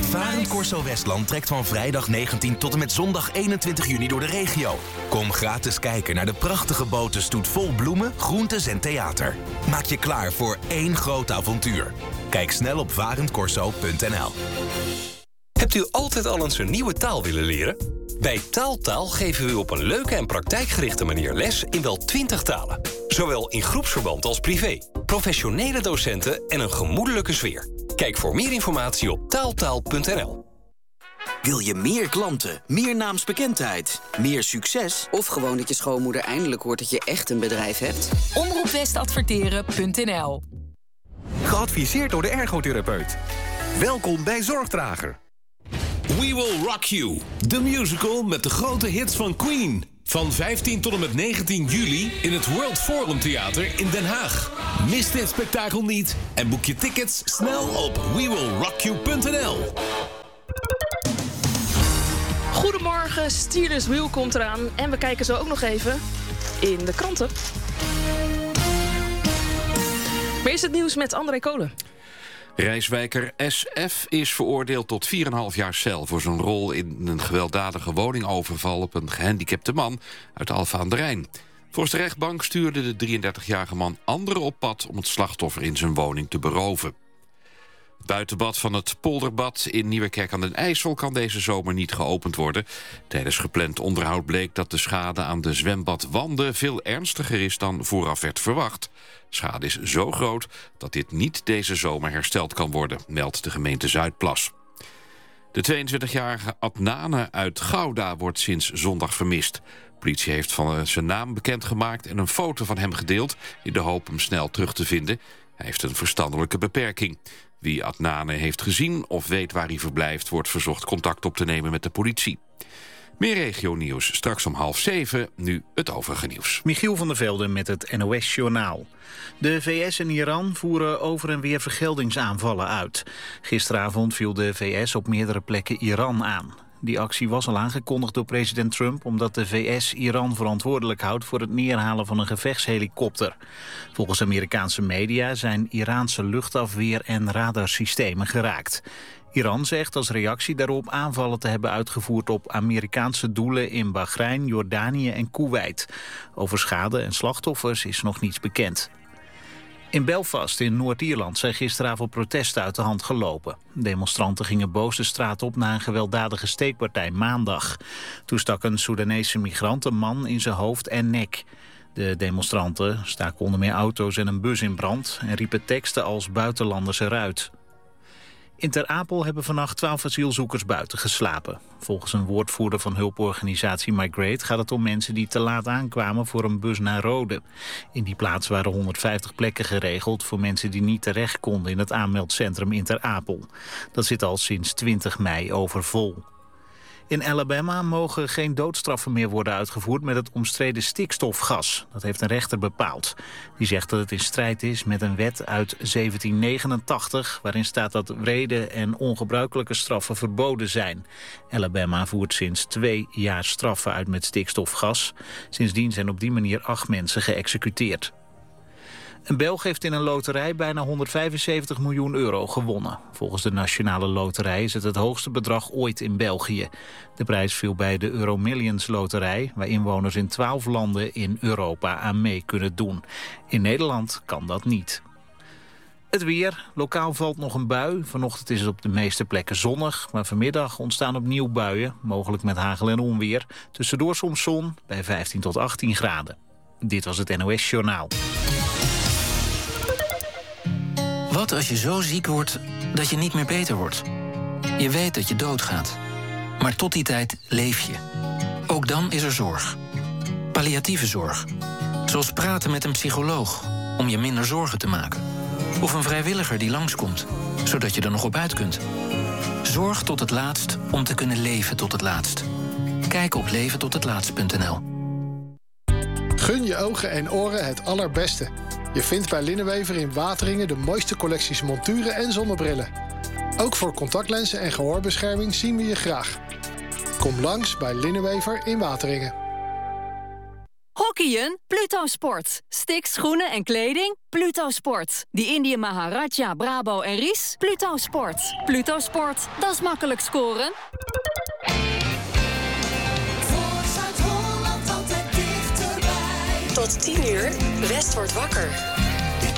Varend Corso Westland trekt van vrijdag 19 tot en met zondag 21 juni door de regio. Kom gratis kijken naar de prachtige botenstoet vol bloemen, groentes en theater. Maak je klaar voor één groot avontuur. Kijk snel op varendcorso.nl. Hebt u altijd al eens een nieuwe taal willen leren? Bij Taaltaal geven we u op een leuke en praktijkgerichte manier les in wel 20 talen. Zowel in groepsverband als privé. Professionele docenten en een gemoedelijke sfeer. Kijk voor meer informatie op taaltaal.nl. Wil je meer klanten, meer naamsbekendheid, meer succes? Of gewoon dat je schoonmoeder eindelijk hoort dat je echt een bedrijf hebt? Omroepwestadverteren.nl. Geadviseerd door de ergotherapeut. Welkom bij Zorgdrager. We Will Rock You, de musical met de grote hits van Queen. Van 15 tot en met 19 juli in het World Forum Theater in Den Haag. Mis dit spektakel niet en boek je tickets snel op wewillrockyou.nl. Goedemorgen, Steelers Wheel komt eraan. En we kijken zo ook nog even in de kranten. Maar is het nieuws met André Kolen. Rijswijker SF is veroordeeld tot 4,5 jaar cel... voor zijn rol in een gewelddadige woningoverval op een gehandicapte man uit Alphen aan den Rijn. Volgens de rechtbank stuurde de 33-jarige man anderen op pad... om het slachtoffer in zijn woning te beroven. Het buitenbad van het Polderbad in Nieuwerkerk aan den IJssel... kan deze zomer niet geopend worden. Tijdens gepland onderhoud bleek dat de schade aan de zwembadwanden... veel ernstiger is dan vooraf werd verwacht. Schade is zo groot dat dit niet deze zomer hersteld kan worden... meldt de gemeente Zuidplas. De 22-jarige Adnane uit Gouda wordt sinds zondag vermist. De politie heeft van zijn naam bekendgemaakt en een foto van hem gedeeld... in de hoop hem snel terug te vinden. Hij heeft een verstandelijke beperking. Wie Adnane heeft gezien of weet waar hij verblijft... wordt verzocht contact op te nemen met de politie. Meer regionieuws straks om 6:30, nu het overige nieuws. Michiel van der Velde met het NOS-journaal. De VS en Iran voeren over en weer vergeldingsaanvallen uit. Gisteravond viel de VS op meerdere plekken Iran aan. Die actie was al aangekondigd door president Trump... omdat de VS Iran verantwoordelijk houdt voor het neerhalen van een gevechtshelikopter. Volgens Amerikaanse media zijn Iraanse luchtafweer- en radarsystemen geraakt. Iran zegt als reactie daarop aanvallen te hebben uitgevoerd op Amerikaanse doelen in Bahrein, Jordanië en Koeweit. Over schade en slachtoffers is nog niets bekend. In Belfast in Noord-Ierland zijn gisteravond protesten uit de hand gelopen. Demonstranten gingen boos de straat op na een gewelddadige steekpartij maandag. Toen stak een Soedanese migrant een man in zijn hoofd en nek. De demonstranten staken onder meer auto's en een bus in brand... en riepen teksten als buitenlanders eruit. In Ter Apel hebben vannacht 12 asielzoekers buiten geslapen. Volgens een woordvoerder van hulporganisatie Migrate gaat het om mensen die te laat aankwamen voor een bus naar Rode. In die plaats waren 150 plekken geregeld voor mensen die niet terecht konden in het aanmeldcentrum in Ter Apel. Dat zit al sinds 20 mei overvol. In Alabama mogen geen doodstraffen meer worden uitgevoerd met het omstreden stikstofgas. Dat heeft een rechter bepaald. Die zegt dat het in strijd is met een wet uit 1789... waarin staat dat wrede en ongebruikelijke straffen verboden zijn. Alabama voert sinds 2 jaar straffen uit met stikstofgas. Sindsdien zijn op die manier 8 mensen geëxecuteerd. Een Belg heeft in een loterij bijna 175 miljoen euro gewonnen. Volgens de Nationale Loterij is het het hoogste bedrag ooit in België. De prijs viel bij de Euromillions Loterij... waar inwoners in 12 landen in Europa aan mee kunnen doen. In Nederland kan dat niet. Het weer. Lokaal valt nog een bui. Vanochtend is het op de meeste plekken zonnig. Maar vanmiddag ontstaan opnieuw buien. Mogelijk met hagel en onweer. Tussendoor soms zon bij 15 tot 18 graden. Dit was het NOS Journaal. Wat als je zo ziek wordt dat je niet meer beter wordt? Je weet dat je doodgaat. Maar tot die tijd leef je. Ook dan is er zorg. Palliatieve zorg. Zoals praten met een psycholoog om je minder zorgen te maken. Of een vrijwilliger die langskomt, zodat je er nog op uit kunt. Zorg tot het laatst om te kunnen leven tot het laatst. Kijk op leventothetlaatst.nl. Gun je ogen en oren het allerbeste. Je vindt bij Linnenwever in Wateringen de mooiste collecties monturen en zonnebrillen. Ook voor contactlenzen en gehoorbescherming zien we je graag. Kom langs bij Linnenwever in Wateringen. Hockey Skiën? Pluto Sport. Sticks, schoenen en kleding? Pluto Sport. Die Indië Maharaja, Brabo en Ries? Pluto Sport. Pluto Sport, dat is makkelijk scoren. Tot 10 uur, West wordt wakker.